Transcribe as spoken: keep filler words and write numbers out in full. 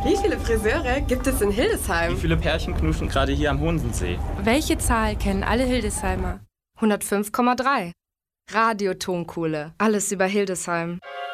Wie viele Friseure gibt es in Hildesheim? Wie viele Pärchen knuschen gerade hier am Honsensee? Welche Zahl kennen alle Hildesheimer? hundertfünf Komma drei. Radiotonkohle. Alles über Hildesheim.